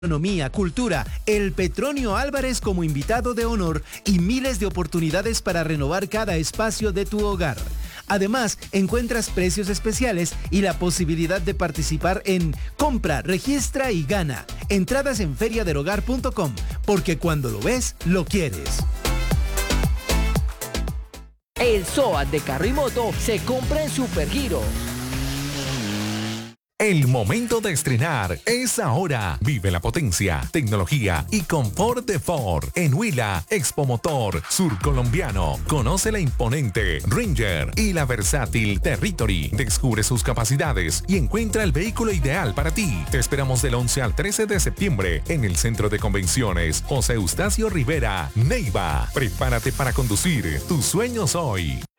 Economía, cultura, el Petronio Álvarez como invitado de honor y miles de oportunidades para renovar cada espacio de tu hogar. Además, encuentras precios especiales y la posibilidad de participar en Compra, Registra y Gana. Entradas en feriadelhogar.com, porque cuando lo ves, lo quieres. El SOAT de carro y moto se compra en Supergiro. El momento de estrenar es ahora. Vive la potencia, tecnología y confort de Ford en Huila, Expo Motor Surcolombiano. Conoce la imponente Ranger y la versátil Territory. Descubre sus capacidades y encuentra el vehículo ideal para ti. Te esperamos del 11 al 13 de septiembre en el Centro de Convenciones José Eustacio Rivera, Neiva. Prepárate para conducir tus sueños hoy.